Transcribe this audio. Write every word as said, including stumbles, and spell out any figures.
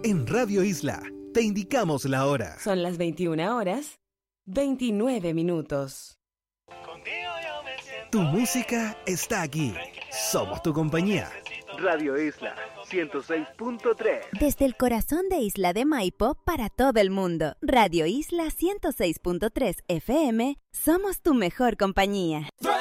En Radio Isla, te indicamos la hora. Son las veintiuna horas, veintinueve minutos. Tu música está aquí. Somos tu compañía. Radio Isla ciento seis punto tres. Desde el corazón de Isla de Maipo para todo el mundo. Radio Isla ciento seis punto tres F M. Somos tu mejor compañía.